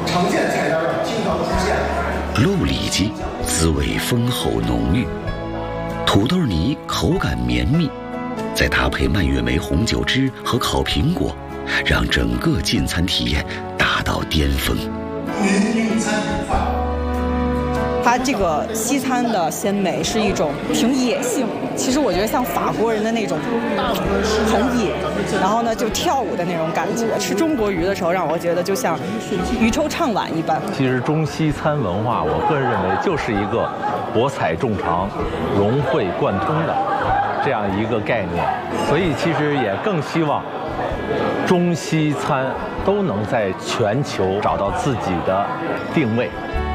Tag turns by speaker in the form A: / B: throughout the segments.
A: 常见菜单经常出现。
B: 鹿里脊滋味丰厚浓郁，土豆泥口感绵密，再搭配蔓越莓红酒汁和烤苹果，让整个进餐体验达到巅峰。
A: 云云餐饮饭。
C: 它这个西餐的鲜美是一种挺野性，其实我觉得像法国人的那种很野，然后呢就跳舞的那种感觉。吃中国鱼的时候，让我觉得就像鱼抽唱晚一般。
D: 其实中西餐文化，我个人认为就是一个博采众长、融会贯通的这样一个概念，所以其实也更希望中西餐都能在全球找到自己的定位。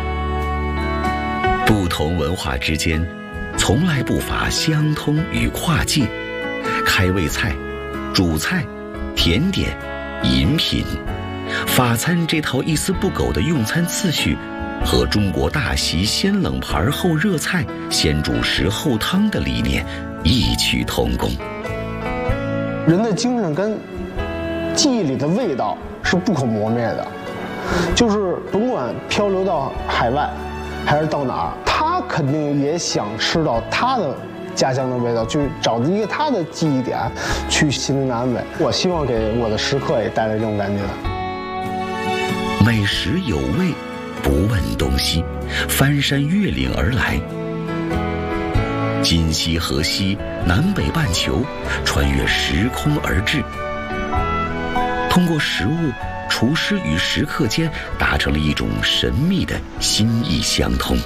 B: 不同文化之间，从来不乏相通与跨界。开胃菜、主菜、甜点、饮品，法餐这套一丝不苟的用餐次序，和中国大席先冷盘后热菜、先主食后汤的理念异曲同工。
E: 人的精神跟记忆里的味道是不可磨灭的，就是甭管漂流到海外还是到哪儿，他肯定也想吃到他的家乡的味道，去找一个他的记忆点，去心灵的安慰。我希望给我的食客也带来这种感觉。
B: 美食有味，不问东西，翻山越岭而来，今西河西，南北半球，穿越时空而至。通过食物，厨师与食客间达成了一种神秘的心意相通。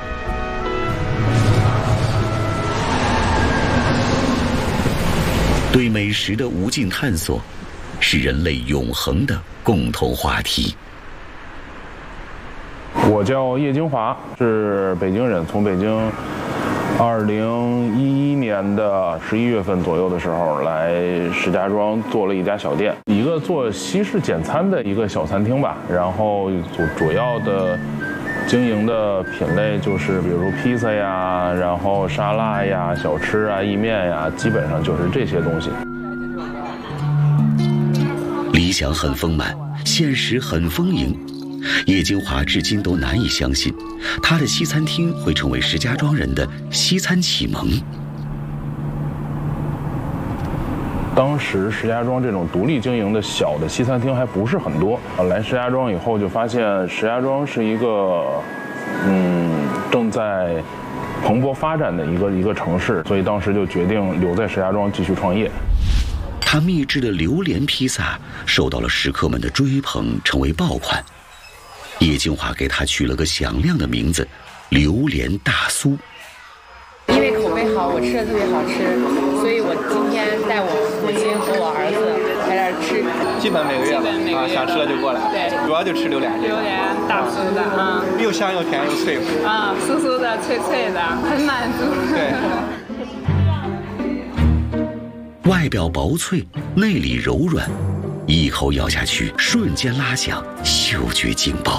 B: 对美食的无尽探索，是人类永恒的共同话题。
F: 我叫叶金华，是北京人，从北京2011年的11月份左右的时候来石家庄做了一家小店，一个做西式简餐的一个小餐厅吧。然后主要的经营的品类就是比如披萨呀，然后沙拉呀、小吃啊、意面呀，基本上就是这些东西。
B: 理想很丰满，现实很丰盈。叶金华至今都难以相信，他的西餐厅会成为石家庄人的西餐启蒙。
F: 当时石家庄这种独立经营的小的西餐厅还不是很多，来石家庄以后就发现石家庄是一个正在蓬勃发展的一个城市，所以当时就决定留在石家庄继续创业。
B: 他秘制的榴莲披萨受到了食客们的追捧，成为爆款。叶金华给他取了个响亮的名字——榴莲大酥。
G: 因为口碑好，我吃的特别好吃，所以我今天带我父亲和我儿子在这儿吃，
H: 基本每个月啊，想吃了就过来。对，主要就吃榴莲。
G: 榴莲大酥的啊，
H: 又香又甜又脆。
G: 啊，酥酥的、脆脆的，很满足。
H: 对。
B: 外表薄脆，内里柔软，一口咬下去，瞬间拉响嗅觉警报。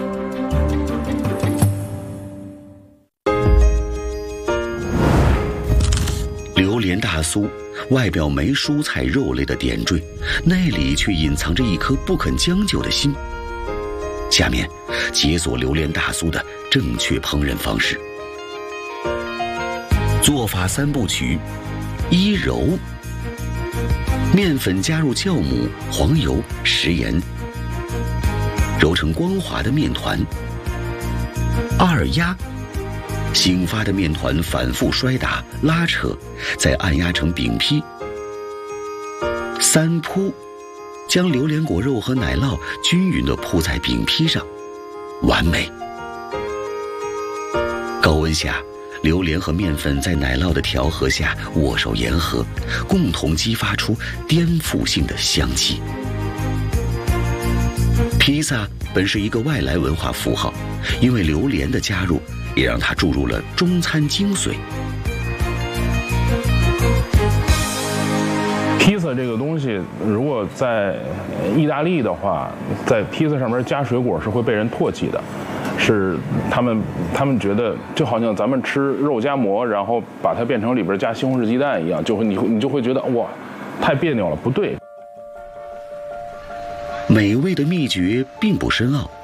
B: 榴莲大酥，外表没蔬菜肉类的点缀，内里却隐藏着一颗不肯将就的心。下面，解锁榴莲大酥的正确烹饪方式。做法3部曲：一揉。面粉加入酵母、黄油、食盐，揉成光滑的面团。2压，醒发的面团反复摔打、拉扯，再按压成饼坯。3铺，将榴莲果肉和奶酪均匀地铺在饼坯上，完美。高温下，榴莲和面粉在奶酪的调和下握手言和，共同激发出颠覆性的香气。披萨本是一个外来文化符号，因为榴莲的加入，也让它注入了中餐精髓。
F: 披萨这个东西，如果在意大利的话，在披萨上面加水果是会被人唾弃的。是他们觉得就好像咱们吃肉夹馍，然后把它变成里边加西红柿鸡蛋一样，你就会觉得哇，太别扭了，不对。
B: 美味的秘诀并不深奥，